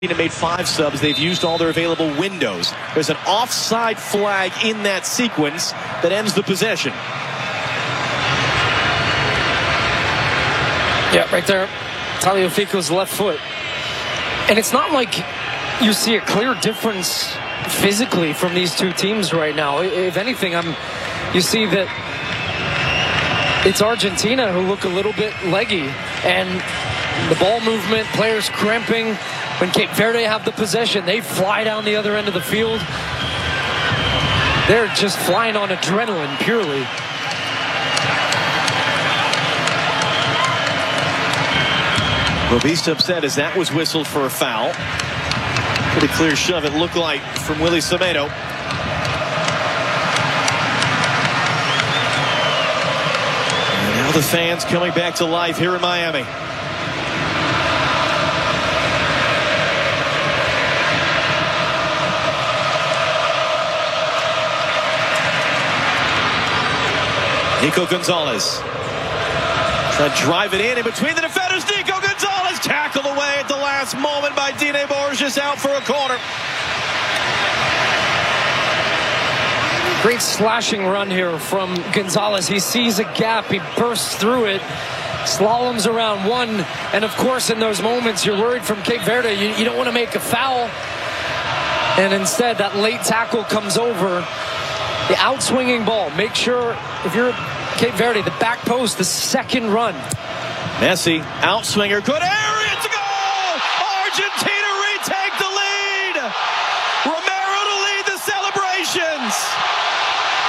Made 5 subs. They've used all their available windows. There's an offside flag in that sequence that ends the possession. Yeah, right there. Tagliafico's left foot. And it's not like you see a clear difference physically from these two teams right now. If anything, you see that it's Argentina who look a little bit leggy. And the ball movement, players cramping. When Cape Verde have the possession, they fly down the other end of the field. They're just flying on adrenaline purely. Robista upset as that was whistled for a foul. Pretty clear shove it looked like from Willie Semedo. And now the fans coming back to life here in Miami. Nico Gonzalez trying to drive it in between the defenders. Nico Gonzalez tackled away at the last moment by Dine Borges, out for a corner. Great slashing run here from Gonzalez. He sees a gap, he bursts through it, slaloms around one, and of course in those moments you're worried from Cape Verde. You don't want to make a foul, and instead that late tackle comes over. The outswinging ball. Make sure, if you're Cape Verde, the back post, the second run. Messi, outswinger, good area to go! Argentina!